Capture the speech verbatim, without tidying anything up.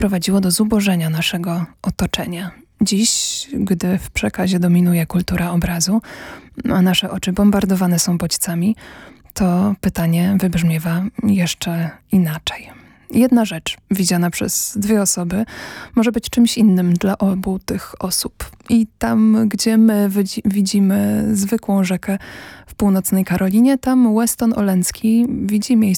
prowadziło do zubożenia naszego otoczenia. Dziś, gdy w przekazie dominuje kultura obrazu, a nasze oczy bombardowane są bodźcami, to pytanie wybrzmiewa jeszcze inaczej. Jedna rzecz widziana przez dwie osoby może być czymś innym dla obu tych osób. I tam, gdzie my widzi- widzimy zwykłą rzekę w północnej Karolinie, tam Weston Olencki widzi miejsce